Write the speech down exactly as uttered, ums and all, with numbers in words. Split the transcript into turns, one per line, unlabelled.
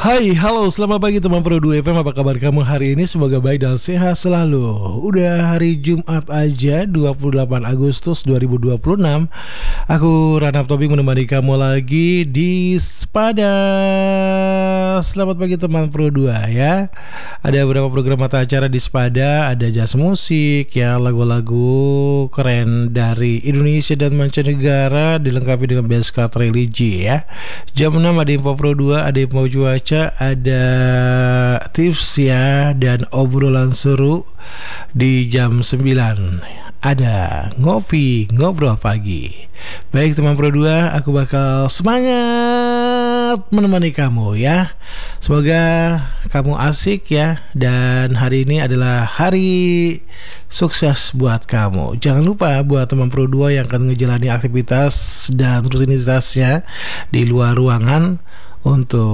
Hai, halo, selamat pagi teman Pro dua F M. Apa kabar kamu hari ini? Semoga baik dan sehat selalu. Udah hari Jumat aja, dua puluh delapan Agustus dua ribu dua puluh enam. Aku Ranaf Tobing menemani kamu lagi di Sepada. Selamat pagi teman Pro dua ya. Ada beberapa program mata acara di Sepada. Ada jazz musik ya, lagu-lagu keren dari Indonesia dan mancanegara, dilengkapi dengan best cut religi ya. Jam enam ada info Pro dua, ada info cuaca, ada tips ya, dan obrolan seru. Di jam sembilan ada ngopi ngobrol pagi. Baik teman Pro dua, aku bakal semangat menemani kamu ya. Semoga kamu asik ya. Dan hari ini adalah hari sukses buat kamu. Jangan lupa buat teman Pro dua yang akan ngejalani aktivitas dan rutinitasnya di luar ruangan, untuk